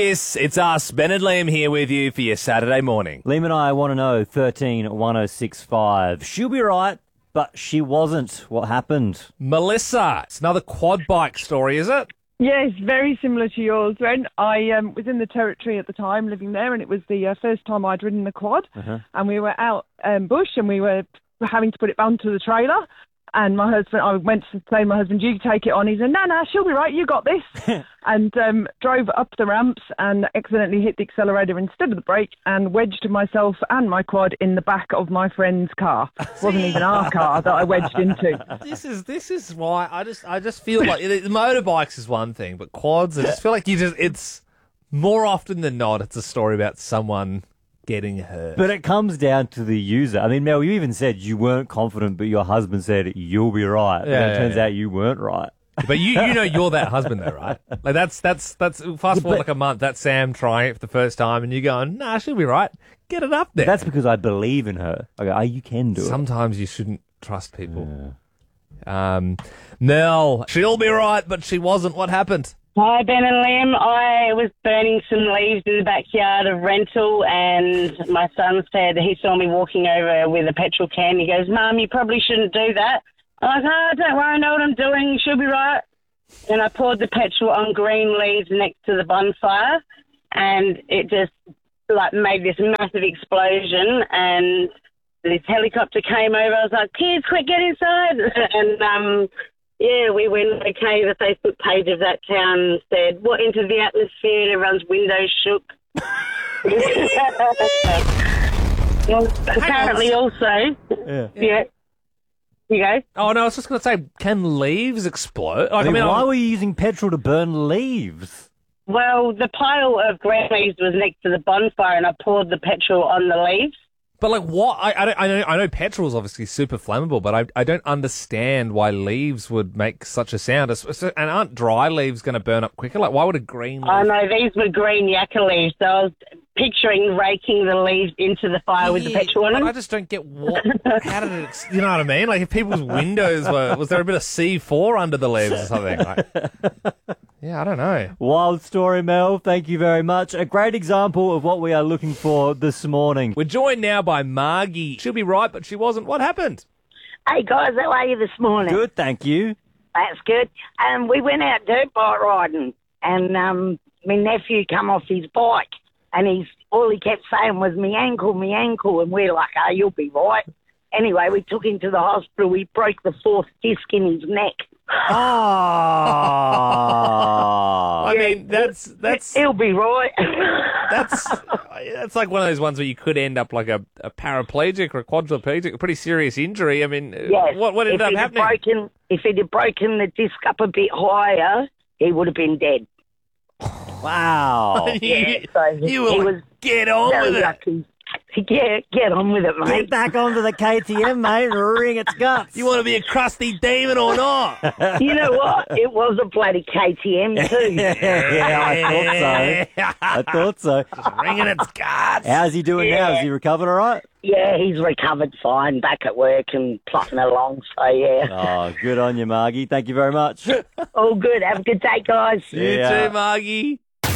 Yes, it's us, Ben and Liam, here with you for your Saturday morning. Liam and I want to know 131065. She'll be right, but she wasn't. What happened? Melissa, it's another quad bike story, is it? Yes, very similar to yours, Ren. I was in the Territory at the time, living there, and it was the first time I'd ridden the quad. And we were out bush, and we were having to put it onto the trailer. And my husband, I went to say to my husband, you take it on. He said, no, she'll be right, you got this. And drove up the ramps and accidentally hit the accelerator instead of the brake and wedged myself and my quad in the back of my friend's car. It wasn't even our car that I wedged into. This is why I just feel like motorbikes is one thing, but quads, I just feel like it's more often than not, it's a story about someone getting hurt. But it comes down to the user. I mean, Mel, you even said you weren't confident, but your husband said you'll be right. Yeah, and it turns out you weren't right. But you know you're that husband though, right? Like that's fast forward like a month. That's Sam trying it for the first time, and you going, nah, she'll be right. Get it up there. That's because I believe in her. I go, you can do it. Sometimes you shouldn't trust people. Yeah. Mel, she'll be right, but she wasn't. What happened? Hi, Ben and Liam. I was burning some leaves in the backyard of rental, and my son said he saw me walking over with a petrol can. He goes, Mum, you probably shouldn't do that. I'm like, don't worry, I know what I'm doing. She'll be right. And I poured the petrol on green leaves next to the bonfire, and it just made this massive explosion, and this helicopter came over. I was like, kids, quick, get inside. And we went, okay, the Facebook page of that town said, what entered the atmosphere, and everyone's windows shook. Apparently also, yeah. You go. Oh, no, I was just going to say, can leaves explode? Why were you using petrol to burn leaves? Well, the pile of green leaves was next to the bonfire, and I poured the petrol on the leaves. But what? I know petrol is obviously super flammable, but I don't understand why leaves would make such a sound. And aren't dry leaves going to burn up quicker? Why would a green leaf? I know, these were green yucca leaves, so I was picturing raking the leaves into the fire with the petrol on them. I just don't get how did it, you know what I mean? If people's windows was there a bit of C4 under the leaves or something? Yeah, I don't know. Wild story, Mel. Thank you very much. A great example of what we are looking for this morning. We're joined now by Margie. She'll be right, but she wasn't. What happened? Hey, guys, how are you this morning? Good, thank you. That's good. We went out dirt bike riding, and my nephew come off his bike, and all he kept saying was, me ankle, and we're like, you'll be right. Anyway, we took him to the hospital. We broke the fourth disc in his neck. Oh, I mean, that's he'll be right. that's like one of those ones where you could end up like a paraplegic or a quadriplegic, a pretty serious injury. I mean, yes. What ended up happening? If he'd have broken the disc up a bit higher, he would have been dead. Wow. You will get on with it. Lucky. Yeah, get on with it, mate. Get back onto the KTM, mate, and wring its guts. You want to be a crusty demon or not? You know what? It was a bloody KTM too. Yeah, I thought so. Just wringing its guts. How's he doing now? Has he recovered all right? Yeah, he's recovered fine, back at work and plotting along, so yeah. Oh, good on you, Margie. Thank you very much. All good. Have a good day, guys. You too, Margie.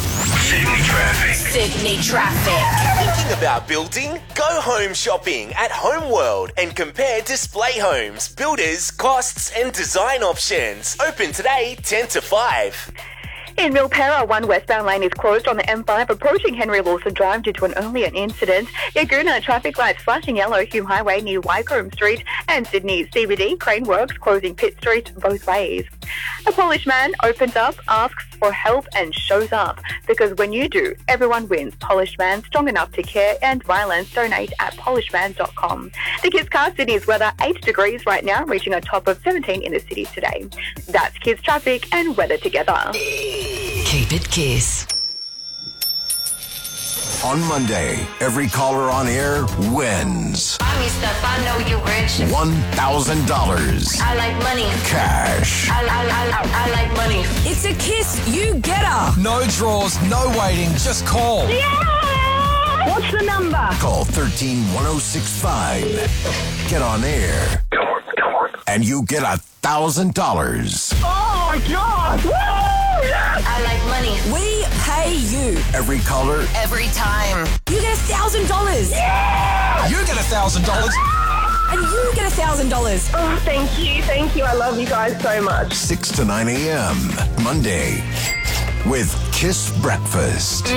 Sydney Traffic. Thinking about building? Go home shopping at Homeworld and compare display homes, builders, costs and design options. Open today 10 to 5. In Milperra, one westbound lane is closed on the M5 approaching Henry Lawson Drive due to an earlier incident. Yaguna, traffic lights flashing yellow, Hume Highway near Wycombe Street, and Sydney's CBD, Crane Works closing Pitt Street both ways. A Polish man opens up, asks for help and shows up. Because when you do, everyone wins. Polished Man, strong enough to care, and violence. Donate at polishman.com. The Kids Car, Sydney's weather, 8 degrees right now, reaching a top of 17 in the city today. That's Kids Traffic and weather together. Keep it Kiss. On Monday, every caller on air wins Buy me stuff, I know you're rich. $1,000 I like money. cash. I like money. It's a Kiss You Getter. No draws, no waiting, just call. Yeah! What's the number? Call 131065. Get on air. Come on. And you get $1,000. Oh, my God! Woo! Yes! I like money. We pay Hey, you. Every caller, Every time. You get $1,000. Yeah! You get $1,000. And you get $1,000. Oh, thank you. Thank you. I love you guys so much. 6 to 9 a.m. Monday with Kiss Breakfast.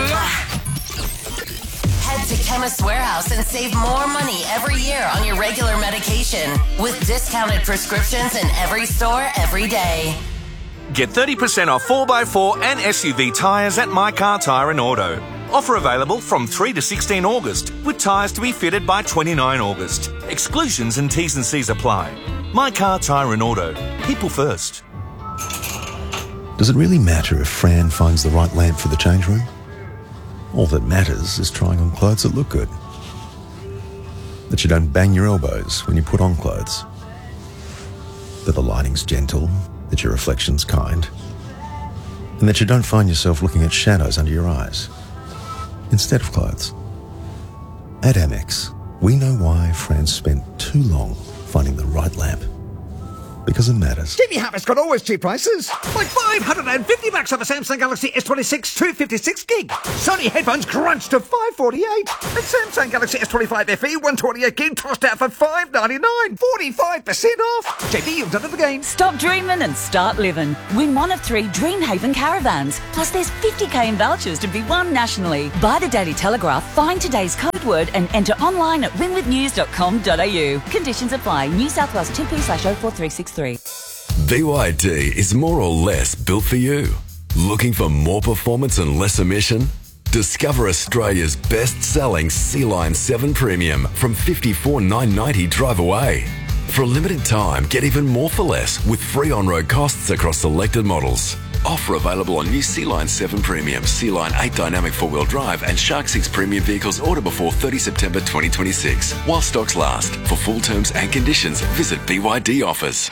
Head to Chemist Warehouse and save more money every year on your regular medication with discounted prescriptions in every store every day. Get 30% off 4x4 and SUV tyres at My Car Tyre and Auto. Offer available from 3 to 16 August, with tyres to be fitted by 29 August. Exclusions and T's and C's apply. My Car Tyre and Auto. People first. Does it really matter if Fran finds the right lamp for the change room? All that matters is trying on clothes that look good. That you don't bang your elbows when you put on clothes. That the lighting's gentle, that your reflection's kind, and that you don't find yourself looking at shadows under your eyes instead of clothes. At Amex, we know why Fran spent too long finding the right lamp. Because it matters. Jimmy Harris got always cheap prices. Like $550 on the Samsung Galaxy S26 256 gig. Sony headphones crunched to $548. And Samsung Galaxy S25 FE 128 gig tossed out for $599. 45% off. JB, you've done it again. Stop dreaming and start living. Win one of 3 Dreamhaven caravans. Plus there's 50k in vouchers to be won nationally. Buy the Daily Telegraph, find today's code word and enter online at winwithnews.com.au. Conditions apply. New South Wales 2P/04363. BYD is more or less built for you. Looking for more performance and less emission? Discover Australia's best-selling Sea-Line 7 Premium from $54,990 drive away. For a limited time, get even more for less with free on-road costs across selected models. Offer available on new Sea-Line 7 Premium, Sea-Line 8 Dynamic 4-wheel drive and Shark 6 Premium vehicles order before 30 September 2026. While stocks last. For full terms and conditions, visit BYD Offers.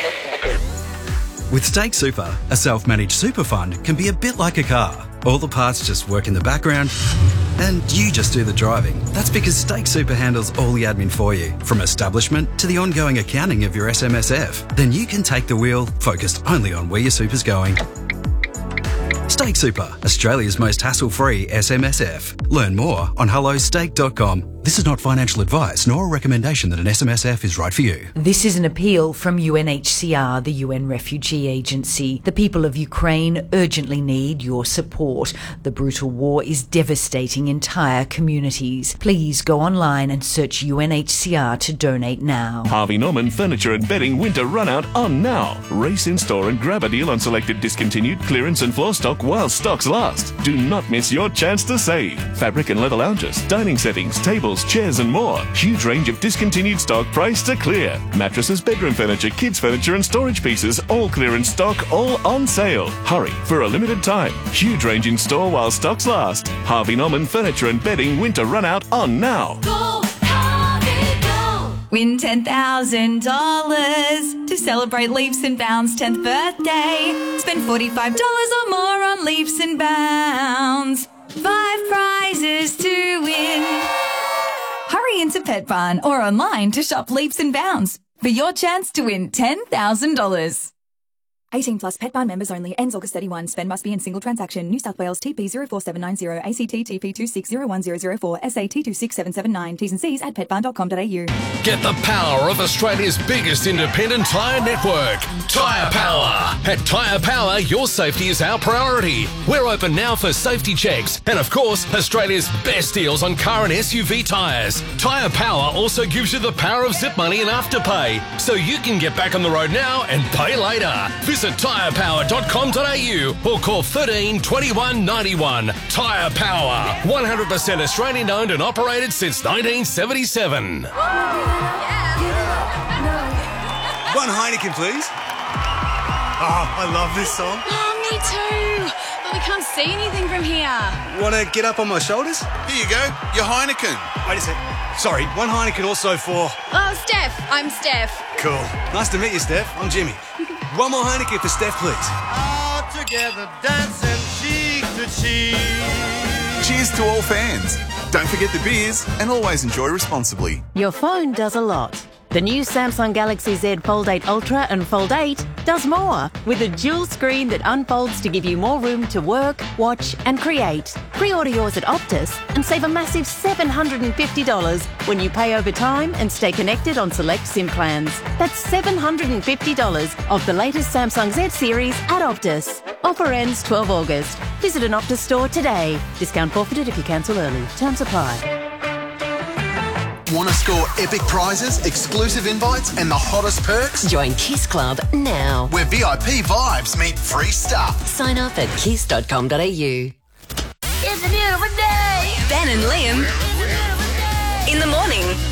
With Stake Super, a self-managed super fund can be a bit like a car. All the parts just work in the background and you just do the driving. That's because Stake Super handles all the admin for you, from establishment to the ongoing accounting of your SMSF. Then you can take the wheel, focused only on where your super's going. Stake Super, Australia's most hassle-free SMSF. Learn more on hellostake.com. This is not financial advice nor a recommendation that an SMSF is right for you. This is an appeal from UNHCR, the UN Refugee Agency. The people of Ukraine urgently need your support. The brutal war is devastating entire communities. Please go online and search UNHCR to donate now. Harvey Norman Furniture and Bedding Winter Run Out on now. Race in store and grab a deal on selected discontinued clearance and floor stock while stocks last. Do not miss your chance to save. Fabric and leather lounges, dining settings, tables, chairs and more. Huge range of discontinued stock priced to clear. Mattresses, bedroom furniture, kids furniture and storage pieces, all clearance stock, all on sale. Hurry, for a limited time. Huge range in store while stocks last. Harvey Norman Furniture and Bedding Winter Run Out on now. Win $10,000 to celebrate Leaps and Bounds 10th birthday. Spend $45 or more on Leaps and Bounds. 5 prizes to win. Hurry into Pet Barn or online to shop Leaps and Bounds for your chance to win $10,000. 18 plus Pet Barn members only. Ends August 31. Spend must be in single transaction. New South Wales TP 04790 ACT TP 260104 SA T26779. T's and C's at petbarn.com.au. Get the power of Australia's biggest independent tyre network, Tyre Power. At Tyre Power, your safety is our priority. We're open now for safety checks and, of course, Australia's best deals on car and SUV tyres. Tyre Power also gives you the power of zip money and afterpay, so you can get back on the road now and pay later. Visit tyrepower.com.au or call 13 21 91. Tyre Power, 100% Australian owned and operated since 1977. One Heineken, please. Oh, I love this song. Oh, me too. But we can't see anything from here. Want to get up on my shoulders? Here you go, your Heineken. Wait a sec. Sorry, one Heineken also for... Oh, Steph. I'm Steph. Cool. Nice to meet you, Steph. I'm Jimmy. One more Heineken for Steph, please. All together dancing cheek to cheek. Cheers to all fans. Don't forget the beers and always enjoy responsibly. Your phone does a lot. The new Samsung Galaxy Z Fold 8 Ultra and Fold 8 does more with a dual screen that unfolds to give you more room to work, watch and create. Pre-order yours at Optus and save a massive $750 when you pay over time and stay connected on select SIM plans. That's $750 of the latest Samsung Z series at Optus. Offer ends 12 August. Visit an Optus store today. Discount forfeited if you cancel early. Terms apply. Want to score epic prizes, exclusive invites and the hottest perks? Join Kiss Club now. Where VIP vibes meet free stuff. Sign up at kiss.com.au. It's a beautiful day. Ben and Liam in the morning.